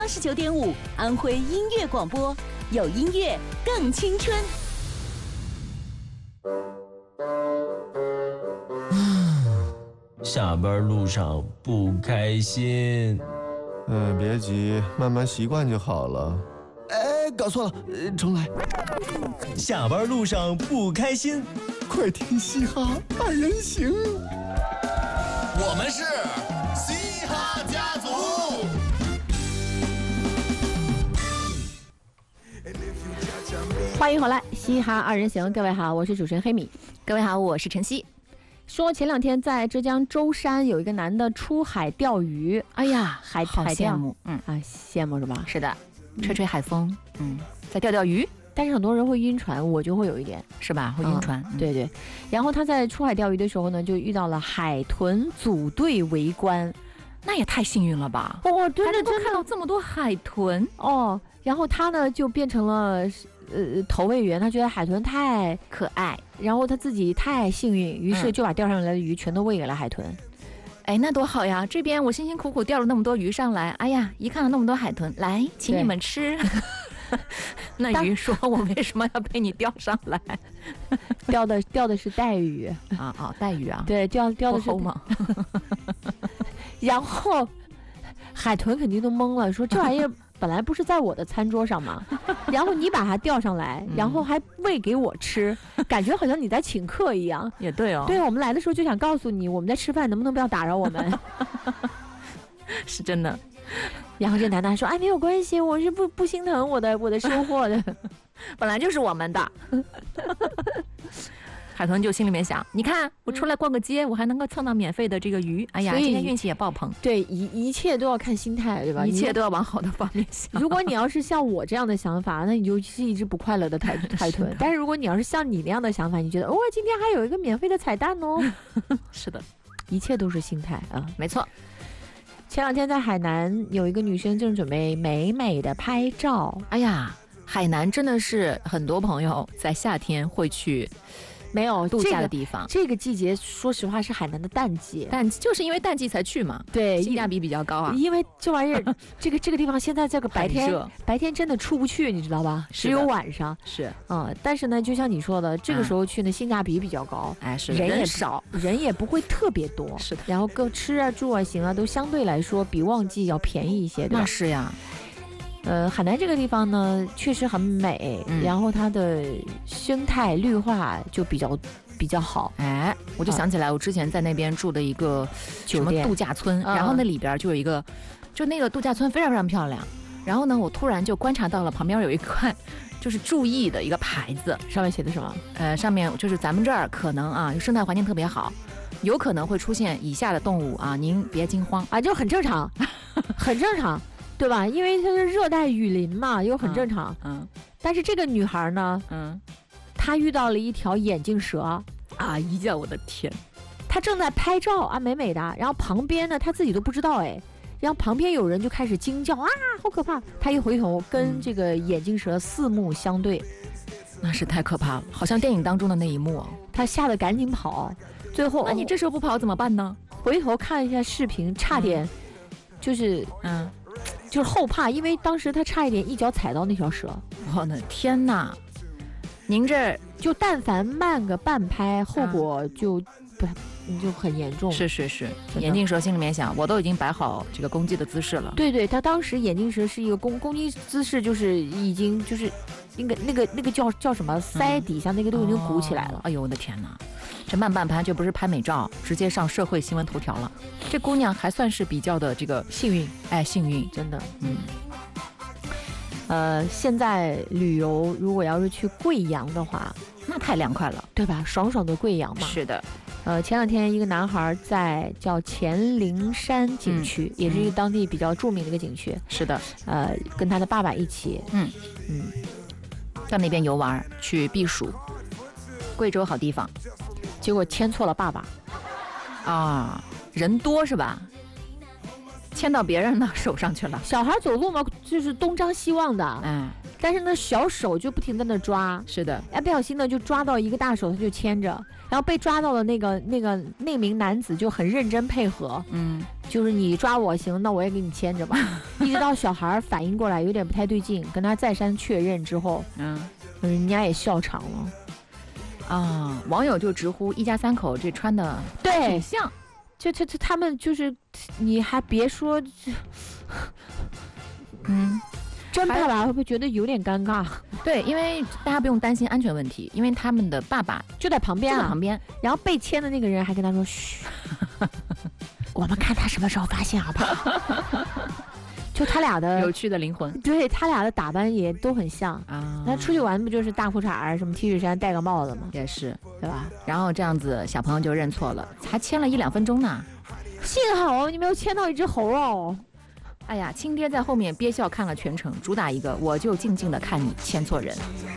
89.5安徽音乐广播，有音乐更青春。 下班路上不开心。 别急，慢慢习惯就好了。搞错了，重来。 下班路上不开心， 快听嘻哈二人行。 我们是嘻哈家族。 欢迎回来，嘻哈二人行。各位好，我是主持人黑米。 各位好，我是晨曦。 说前两天在浙江舟山有一个男的出海钓鱼， 哎呀， 好羡慕， 羡慕是吧？ 是的，吹吹海风，再钓钓鱼。 但是很多人会晕船，我就会有一点， 是吧？会晕船， 对对。然后他在出海钓鱼的时候呢，就遇到了海豚组队围观， 那也太幸运了吧！ 哦，对对， 真看到这么多海豚哦。然后他呢就变成了投喂员，他觉得海豚太可爱， 然后他自己太幸运，于是就把钓上来的鱼全都喂给了海豚。 哎，那多好呀！这边我辛辛苦苦钓了那么多鱼上来，哎呀，一看到那么多海豚，来，请你们吃。那鱼说：“我为什么要被你钓上来？ 钓的是带鱼啊，带鱼啊， 对，钓的是吗？ 然后海豚肯定都懵了，说这玩意儿本来不是在我的餐桌上吗？然后你把它钓上来，然后还喂给我吃，感觉好像你在请客一样。 也对哦， 对，我们来的时候就想告诉你，我们在吃饭，能不能不要打扰我们？ 是真的。” 然后这男的说：“哎，没有关系，我是不心疼我的收获的， 本来就是我们的。”海豚就心里面想：“你看，我出来逛个街，我还能够蹭到免费的这个鱼，哎呀，今天运气也爆棚。” 对，一切都要看心态，对吧？ 一切都要往好的方面想。 如果你要是像我这样的想法，那你就是一只不快乐的海豚。但是如果你要是像你那样的想法，你觉得今天还有一个免费的彩蛋哦。 是的， 一切都是心态啊， 没错。 前两天在海南有一个女生正准备美美的拍照， 哎呀，海南真的是很多朋友在夏天会去没有度假的地方。 这个季节说实话是海南的淡季， 就是因为淡季才去嘛， 对， 性价比比较高啊。 因为这玩意儿，这个地方现在这个白天真的出不去，你知道吧？只有晚上是但是呢，就像你说的，这个时候去呢，性价比比较高， 哎，是人也少， 人也不会特别多， 是的。 然后各吃啊、住啊、行啊，都相对来说比旺季要便宜一些，对吧？ 那是呀。 海南这个地方呢，确实很美，然后它的生态绿化就比较好。 哎，我就想起来，我之前在那边住的一个什么度假村，然后那里边就有一个，就那个度假村非常非常漂亮。然后呢，我突然就观察到了旁边有一块就是注意的一个牌子， 上面写的什么？ 上面就是咱们这儿可能啊，生态环境特别好，有可能会出现以下的动物啊，您别惊慌啊，就很正常，很正常。对吧？因为它是热带雨林嘛，又很正常。但是这个女孩呢，她遇到了一条眼镜蛇啊！ 哎呀，我的天！ 她正在拍照啊，美美的。然后旁边呢，她自己都不知道哎。然后旁边有人就开始惊叫啊，好可怕！她一回头跟这个眼镜蛇四目相对， 那是太可怕了，好像电影当中的那一幕。 她吓得赶紧跑。最后， 那你这时候不跑怎么办呢？ 回头看一下视频，差点就是就是后怕，因为当时他差一点一脚踩到那条蛇。 我的天哪！您这就但凡慢个半拍，后果就很严重。 是，眼镜蛇心里面想，我都已经摆好这个攻击的姿势了。 对，他当时眼镜蛇是一个攻击姿势，就是已经就是那个叫什么腮底下那个都已经鼓起来了。 哎呦我的天哪！这慢半拍就不是拍美照，直接上社会新闻头条了。这姑娘还算是比较的这个幸运， 哎，幸运， 真的。现在旅游如果要是去贵阳的话， 那太凉快了， 对吧？爽爽的贵阳嘛。 是的。 前两天一个男孩在叫黔灵山景区，也是一个当地比较著名的一个景区。 是的。 跟他的爸爸一起， 到那边游玩去避暑，贵州好地方。 结果牵错了爸爸啊，人多是吧？牵到别人的手上去了。 小孩走路嘛，就是东张西望的， 但是呢小手就不停在那抓， 是的， 哎，不小心呢就抓到一个大手，他就牵着，然后被抓到的那名男子就很认真配合，就是你抓我行，那我也给你牵着吧，一直到小孩反应过来有点不太对劲，跟他再三确认之后，人家也笑场了。 啊，网友就直呼一家3口这穿的对挺像， 就他们就是你还别说，真爸爸会不会觉得有点尴尬？ 对，因为大家不用担心安全问题，因为他们的爸爸就在旁边啊，然后被牵的那个人还跟他说：“嘘，我们看他什么时候发现好不好？”就他俩的有趣的灵魂， 对他俩的打扮也都很像啊。那出去玩不就是大裤衩什么 T 恤衫戴个帽子吗？ 也是， 对吧？ 然后这样子小朋友就认错了，才牵了1-2分钟呢。 幸好你没有牵到一只猴哦。 哎呀，亲爹在后面憋笑看了全程，主打一个我就静静的看你牵错人。